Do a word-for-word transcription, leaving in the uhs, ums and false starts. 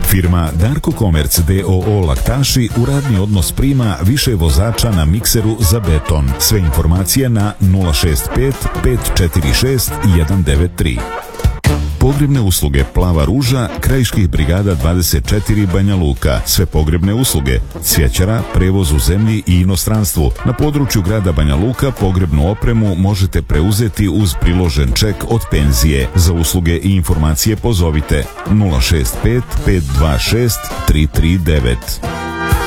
Firma Darko Komerc d o o Laktaši u radni odnos prima više vozača na mikseru za beton. Sve informacije na nula šest pet pet četiri šest jedan devet tri. Pogrebne usluge Plava ruža, Krajiških brigada dvadeset četiri Banja Luka. Sve pogrebne usluge, cvjećara, prevoz u zemlji i inostranstvu. Na području grada Banja Luka pogrebnu opremu možete preuzeti uz priložen ček od penzije. Za usluge i informacije pozovite nula šest pet pet dva šest tri tri devet.